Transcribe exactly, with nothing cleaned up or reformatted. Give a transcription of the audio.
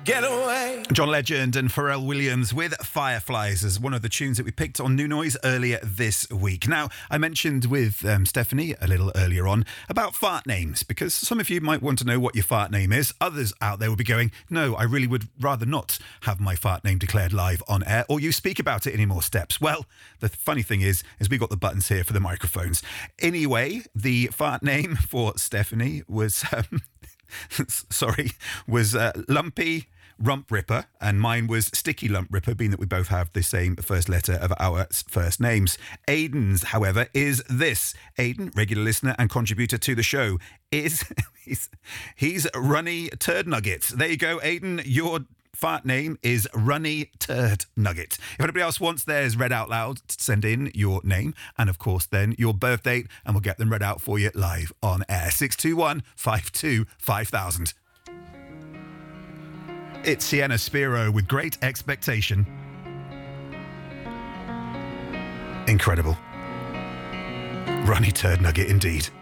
Get away. John Legend and Pharrell Williams with Fireflies as one of the tunes that we picked on New Noise earlier this week. Now, I mentioned with um, Stephanie a little earlier on about fart names, because some of you might want to know what your fart name is. Others out there will be going, no, I really would rather not have my fart name declared live on air or you speak about it any more steps. Well, the funny thing is, is we got the buttons here for the microphones. Anyway, the fart name for Stephanie was, um, sorry, was uh, Lumpy Rump Ripper, and mine was Sticky Lump Ripper, being that we both have the same first letter of our first names. Aiden's, however, is this. Aiden, regular listener and contributor to the show, is he's, he's Runny Turd Nugget. There you go, Aiden, your fart name is Runny Turd Nugget. If anybody else wants theirs read out loud, send in your name and, of course, then your birth date, and we'll get them read out for you live on air. six two one, five two, five thousand. It's Sienna Spiro with Great Expectation. Incredible. Runny Turd Nugget indeed.